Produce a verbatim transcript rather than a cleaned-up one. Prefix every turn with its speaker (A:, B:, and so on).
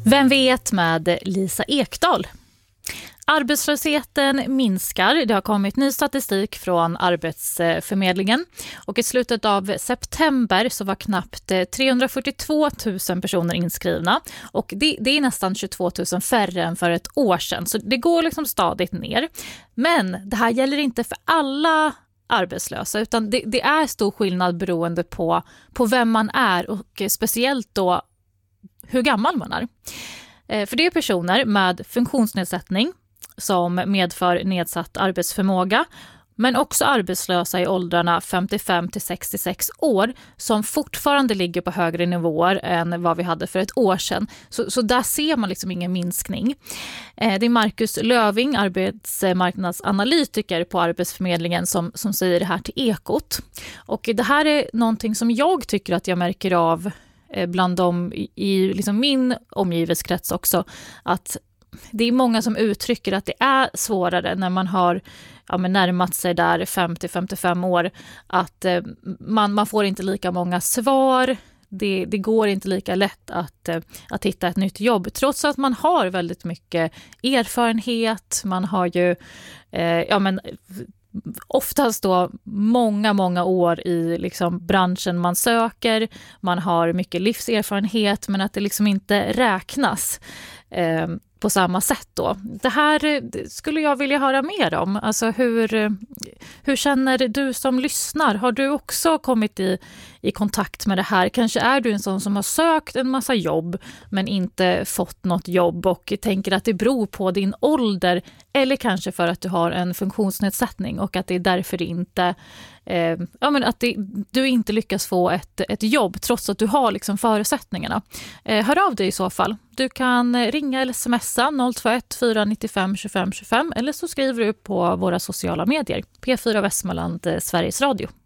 A: Vem vet med Lisa Ekdahl. Arbetslösheten minskar. Det har kommit ny statistik från Arbetsförmedlingen. Och i slutet av september så var knappt trehundrafyrtiotvå tusen personer inskrivna. Och det, det är nästan tjugotvå tusen färre än för ett år sedan. Så det går liksom stadigt ner. Men det här gäller inte för alla arbetslösa, utan det, det är stor skillnad beroende på, på vem man är och speciellt då hur gammal man är. För det är personer med funktionsnedsättning som medför nedsatt arbetsförmåga, men också arbetslösa i åldrarna femtiofem till sextiosex år som fortfarande ligger på högre nivåer än vad vi hade för ett år sedan. Så, så där ser man liksom ingen minskning. Det är Marcus Löving, arbetsmarknadsanalytiker på Arbetsförmedlingen, som, som säger det här till Ekot. Och det här är någonting som jag tycker att jag märker av bland dem i, i liksom min omgivningskrets också, att det är många som uttrycker att det är svårare när man har ja, men närmat sig där femtio till femtiofem år, att eh, man, man får inte lika många svar, det, det går inte lika lätt att, eh, att hitta ett nytt jobb trots att man har väldigt mycket erfarenhet, man har ju eh, ja men oftast då många, många år i liksom branschen man söker. Man har mycket livserfarenhet, men att det liksom inte räknas eh, på samma sätt då. Det här skulle jag vilja höra mer om. Alltså hur, hur känner du som lyssnar? Har du också kommit i, i kontakt med det här? Kanske är du en sån som har sökt en massa jobb men inte fått något jobb och tänker att det beror på din ålder, eller kanske för att du har en funktionsnedsättning och att det är därför det inte eh, ja, men att det, du inte lyckas få ett, ett jobb trots att du har liksom förutsättningarna. Eh, hör av dig i så fall. Du kan ringa eller smsa noll två ett fyra nio fem två fem två fem eller så skriver du på våra sociala medier. P fyra Västmanland, Sveriges Radio.